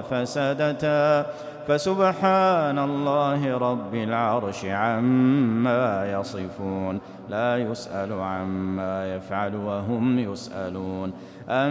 فسدتا فسبحان الله رب العرش عما يصفون لا يسأل عما يفعل وهم يسألون